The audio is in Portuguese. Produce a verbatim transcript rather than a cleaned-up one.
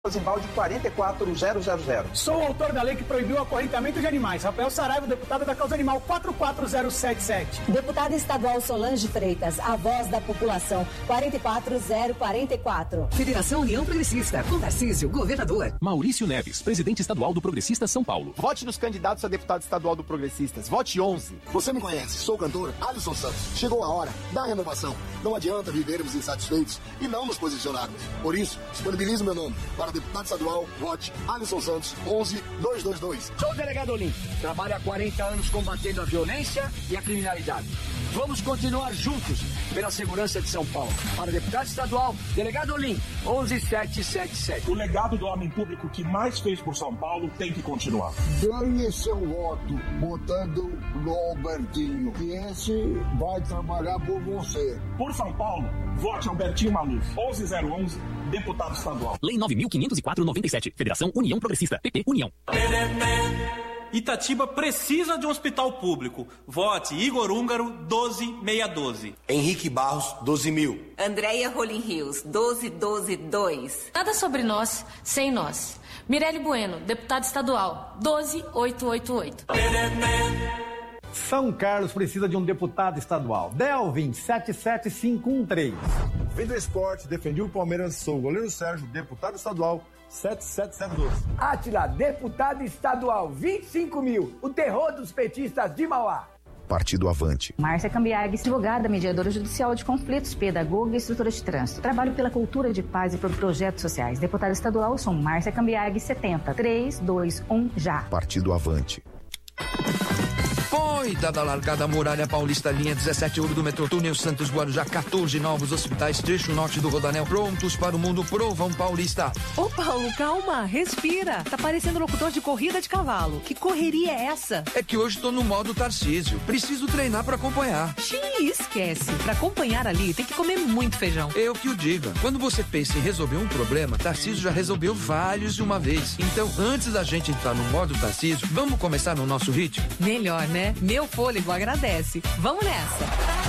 Embalde quarenta e quatro mil. Sou o autor da lei que proibiu o acorrentamento de animais. Rafael Saraiva, deputado da causa animal quatro quatro zero sete sete. Deputada estadual Solange Freitas, a voz da população, quarenta e quatro zero quarenta e quatro. Federação União Progressista, com Tarcísio, governador. Maurício Neves, presidente estadual do Progressistas São Paulo. Vote nos candidatos a deputado estadual do Progressistas. Vote onze. Você me conhece, sou o cantor Alisson Santos. Chegou a hora da renovação. Não adianta vivermos insatisfeitos e não nos posicionarmos. Por isso, disponibilizo meu nome para deputado estadual, vote Alisson Santos, onze dois dois dois. Sou o delegado Olim, trabalho há quarenta anos combatendo a violência e a criminalidade. Vamos continuar juntos pela segurança de São Paulo. Para deputado estadual, delegado Olim, onze sete sete sete. O legado do homem público que mais fez por São Paulo tem que continuar. Ganhe seu voto votando no Albertinho, que esse vai trabalhar por você. Por São Paulo, vote Albertinho Maluf, onze zero onze, deputado estadual. Lei nove mil quinhentos e quatro noventa e sete. Federação União Progressista. P P União. Itatiba precisa de um hospital público. Vote Igor Húngaro, doze seiscentos e doze. Henrique Barros, doze mil. Andréia Rolim Rios, doze doze dois. Nada sobre nós, sem nós. Mirelle Bueno, deputada estadual, doze mil oitocentos e oitenta e oito. São Carlos precisa de um deputado estadual. Delvin, sete sete cinco um três. Vendo Esporte, defendi o Palmeiras, sou o goleiro Sérgio, deputado estadual, sete sete sete dois. Átila, deputado estadual, vinte e cinco mil. O terror dos petistas de Mauá. Partido Avante. Márcia Cambiag, advogada, mediadora judicial de conflitos, pedagoga e instrutora de trânsito. Trabalho pela cultura de paz e por projetos sociais. Deputada estadual, sou Márcia Cambiag, setenta, três dois um já. Partido Avante. Foi dada a largada a Muralha Paulista, linha dezessete ouro do metrô, túnel Santos Guarujá, quatorze novos hospitais, trecho norte do Rodanel, prontos para o mundo, Provão Paulista. Ô Paulo, calma, respira. Tá parecendo locutor de corrida de cavalo. Que correria é essa? É que hoje tô no modo Tarcísio, preciso treinar para acompanhar. Xiii, esquece. Para acompanhar ali, tem que comer muito feijão. Eu que o diga. Quando você pensa em resolver um problema, Tarcísio já resolveu vários de uma vez. Então, antes da gente entrar no modo Tarcísio, vamos começar no nosso ritmo? Melhor, né? Meu fôlego agradece. Vamos nessa.